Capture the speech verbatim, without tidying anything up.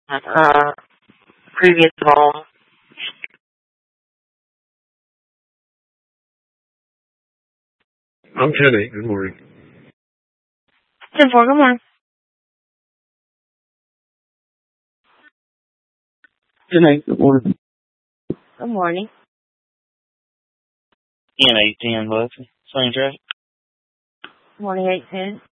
uh, previous home. I'm ten eight. Good morning. ten four, good morning. ten eight, good morning. Good morning. ten eight ten, Buffy. Same traffic. Morning, eight ten.